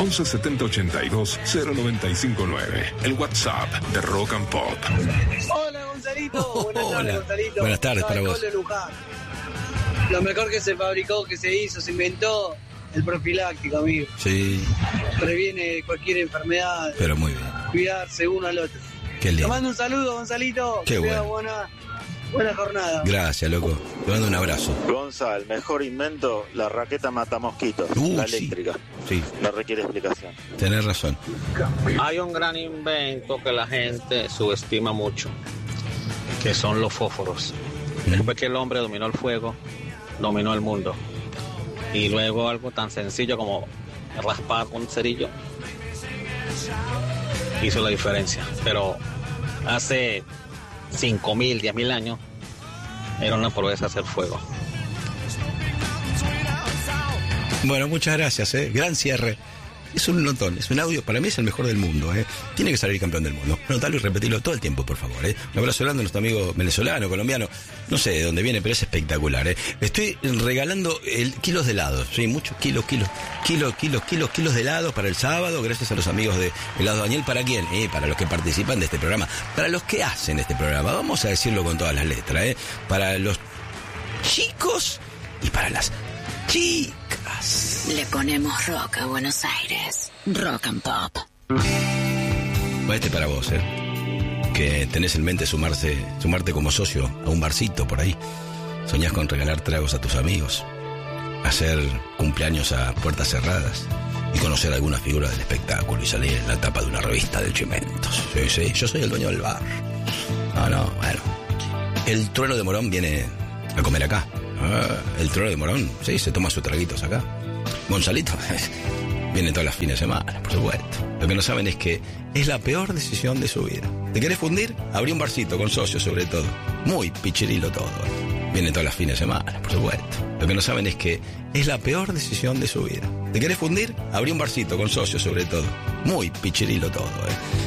11 70 82 0959. El WhatsApp de Rock and Pop. Hola, Gonzalito. Buenas tardes, Gonzalito. Buenas tardes para vos. Lo mejor que se fabricó, que se hizo, se inventó, el profiláctico, amigo. Sí. Previene cualquier enfermedad. Pero muy bien. Cuidarse uno al otro. Qué lindo. Te mando un saludo, Gonzalito. Qué bueno. Buena jornada. Gracias, loco. Te mando un abrazo. Gonza, el mejor invento, la raqueta matamosquitos, la eléctrica. Sí. No requiere explicación. Tenés razón. Hay un gran invento que la gente subestima mucho, que son los fósforos. Después que el hombre dominó el fuego, dominó el mundo. Y luego algo tan sencillo como raspar un cerillo hizo la diferencia. Pero hace 5.000, 10.000 años era una proeza hacer fuego. Bueno, muchas gracias, gran cierre. Es un notón, es un audio, para mí es el mejor del mundo, Tiene que salir campeón del mundo. Notalo y repetirlo todo el tiempo, por favor, Un abrazo grande a nuestro amigo venezolano, colombiano, no sé de dónde viene, pero es espectacular, Estoy regalando kilos de helados, sí, muchos kilos de helados para el sábado, gracias a los amigos de Helado Daniel. ¿Para quién? Para los que participan de este programa, para los que hacen este programa, vamos a decirlo con todas las letras, para los chicos y para las chicas. Le ponemos rock a Buenos Aires. Rock and Pop. Este para vos, que tenés en mente sumarte como socio a un barcito por ahí. Soñás con regalar tragos a tus amigos, hacer cumpleaños a puertas cerradas y conocer alguna figura del espectáculo y salir en la tapa de una revista del Chimentos. Sí, yo soy el dueño del bar. Bueno. El Trueno de Morón viene a comer acá. El Trueno de Morón, sí, se toma sus traguitos acá. Gonzalito viene todas las fines de semana, por supuesto. Lo que no saben es que es la peor decisión de su vida. ¿Te querés fundir? Abrí un barcito con socios, sobre todo. Muy pichirilo todo. Viene todas las fines de semana, por supuesto. Lo que no saben es que es la peor decisión de su vida. ¿Te querés fundir? Abrí un barcito con socios, sobre todo. Muy pichirilo todo,